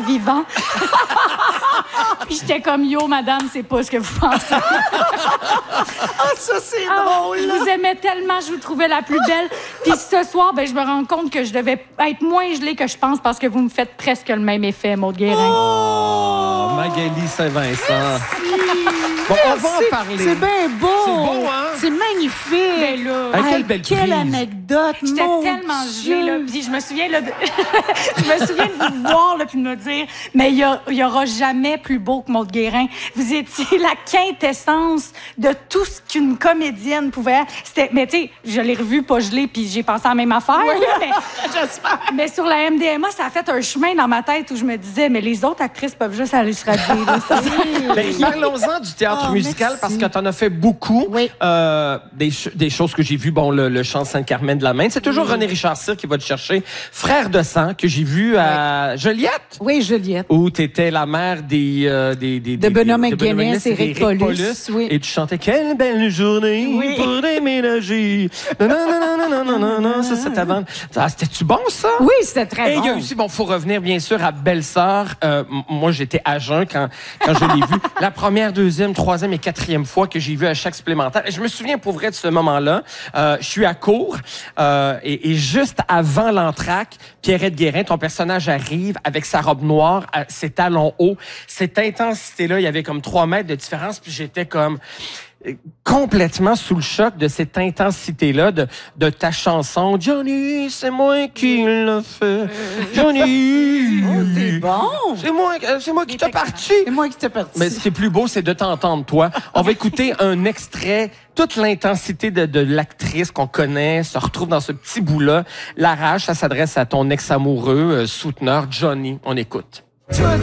vivant. Puis j'étais comme, yo, madame, c'est pas ce que vous pensez. Ça, c'est drôle. Je vous aimais tellement, je vous trouvais la plus belle. Puis ce soir, ben, je me rends compte que je devais être moins gelée que je pense parce que vous me faites presque le même effet, Maud Guérin. Oh, Magali Saint-Vincent. Bon, on va en parler. C'est bien beau. C'est beau, hein? C'est magnifique. Ben là, quelle belle Quelle prise. anecdote. j'étais mon tellement Dieu. gelée, là. Puis je me souviens, là, je me souviens de vous voir, là, puis de me dire, mais il y aura jamais plus beau que Maud Guérin. Vous étiez la quintessence de tout ce qu'une comédienne pouvait être. Mais tu sais, je l'ai revu pas gelée, puis j'ai pensé à la même affaire. Là, mais sur la MDMA, ça a fait un chemin dans ma tête où je me disais, mais les autres actrices peuvent juste aller se rhabiller. Ben, parlons-en du théâtre musical, merci. parce que tu en as fait beaucoup. Oui. Des choses que j'ai vues, bon, le chant Sainte-Carmen de la Main. C'est toujours René Richard Cyr qui va te chercher. Frère de sang, que j'ai vu à Joliette. Oui, Juliette. Où tu étais la mère de Benoît McGuinness et Éric Paulus, oui. Et tu chantais « Quelle belle journée pour déménager ». Ça, c'était avant. Ah, c'était-tu bon, ça? Oui, c'était très Et bon. il y a aussi, bon, faut revenir bien sûr à Belle-Sœur. Moi, j'étais à jeun quand je l'ai vu. La première, deuxième, troisième et quatrième fois que j'ai vu à chaque supplémentaire. Et je me souviens pour vrai de ce moment-là. Je suis à court et juste avant l'entracte, Pierrette Guérin, ton personnage arrive avec sa robe noire, ses talons hauts. Cette intensité-là, il y avait comme 3 mètres de différence, puis j'étais comme complètement sous le choc de cette intensité-là de ta chanson. Johnny, c'est moi qui l'a fait. Johnny. T'es bon. C'est moi qui t'ai parti. C'est moi qui t'ai parti. Mais ce qui est plus beau, c'est de t'entendre, toi. On va écouter un extrait. Toute l'intensité de l'actrice qu'on connaît se retrouve dans ce petit bout-là. La rage, ça s'adresse à ton ex-amoureux, souteneur, Johnny. On écoute. Toute